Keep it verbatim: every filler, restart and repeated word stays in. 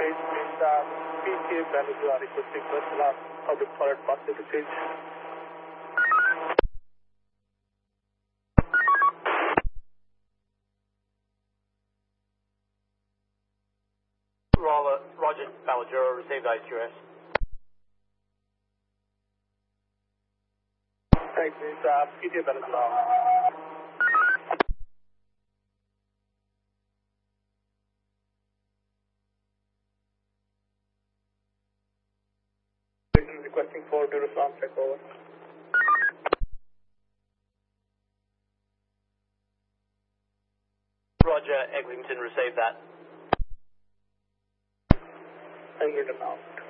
change means uh, P T A Venezuela requesting personnel public toilet faster to change. Roger, Balajura, received H Q S. Thanks, means uh, P T A Venezuela. Requesting for Duraslam check over. Roger, Eglinton received that. Eglinton out.